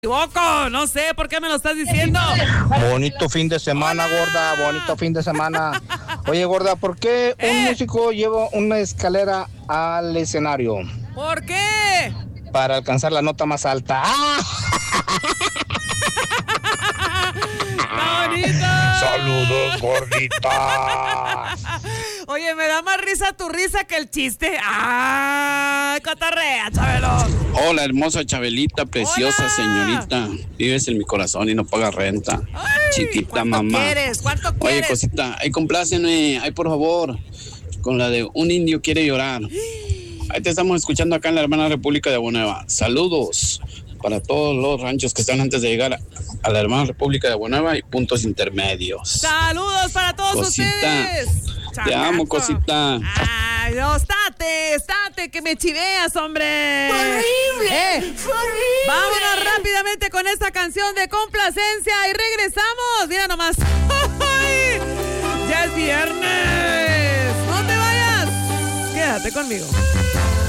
Equivoco, no sé por qué me lo estás diciendo. Bonito fin de semana, gorda, bonito fin de semana. Oye, gorda, ¿por qué un músico lleva una escalera al escenario? ¿Por qué? Para alcanzar la nota más alta. ¡Ah! ¡Bonito! ¡Saludos, gordita! Oye, me da más risa tu risa que el chiste. ¡Ah! ¡Cotorrea, Chabelo! Hola, hermosa Chabelita, preciosa. Hola, señorita. Vives en mi corazón y no pagas renta. Ay, chiquita mamá. ¿Cuánto quieres? Oye, cosita, ahí complácenme, ahí por favor, con la de Un Indio Quiere Llorar. Ahí te estamos escuchando acá en la hermana República de Buenueva. Saludos para todos los ranchos que están antes de llegar a la hermana República de Buenueva y puntos intermedios. Saludos para todos ustedes. Te amo, cosita. Ay, no, estate, que me chiveas, hombre. ¡Horrible! ¡Horrible! Vámonos rápidamente con esta canción de complacencia y regresamos. Mira nomás. Ya es viernes. No te vayas. Quédate conmigo.